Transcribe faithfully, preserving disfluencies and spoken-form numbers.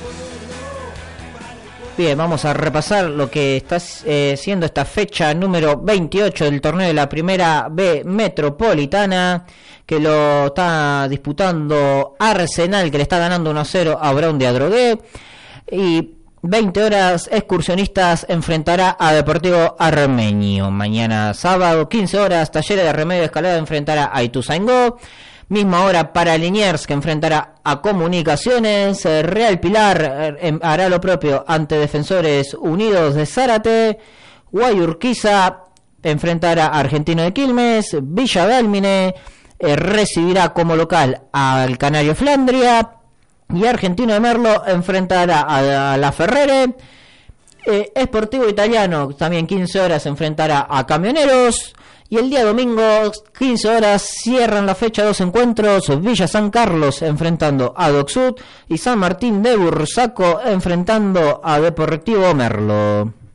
Bien, vamos a repasar lo que está eh, siendo esta fecha número veintiocho del torneo de la Primera B Metropolitana, que lo está disputando Arsenal, que le está ganando uno a cero a Brown de Adrogué, y veinte horas Excursionistas enfrentará a Deportivo Armenio. Mañana sábado, quince horas, Talleres de Remedio Escalada enfrentará a Ituzaingó. Misma hora para Liniers, que enfrentará a Comunicaciones. Real Pilar eh, hará lo propio ante Defensores Unidos de Zárate. Guayurquiza enfrentará a Argentino de Quilmes. Villa Dálmine eh, recibirá como local al Canario Flandria. Y Argentino de Merlo enfrentará a, a La Ferrere. Eh, Sportivo Italiano, también quince horas, enfrentará a Camioneros. Y el día domingo, quince horas, cierran la fecha dos encuentros. Villa San Carlos enfrentando a Docsud y San Martín de Bursaco enfrentando a Deportivo Merlo.